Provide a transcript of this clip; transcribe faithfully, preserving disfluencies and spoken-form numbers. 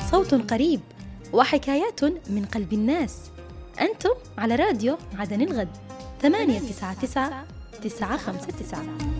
صوت قريب وحكايات من قلب الناس. أنتم على راديو عدن الغد ثمانية تسعة تسعة تسعة خمسة تسعة.